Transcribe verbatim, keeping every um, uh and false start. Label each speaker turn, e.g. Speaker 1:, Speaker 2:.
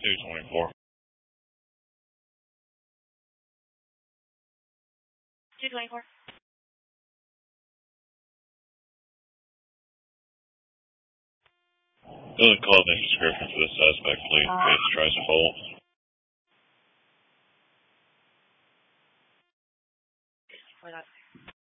Speaker 1: two twenty-four.
Speaker 2: two twenty-four.
Speaker 1: Go and call the description for the suspect, please, in case he tries to bolt.
Speaker 2: Why not?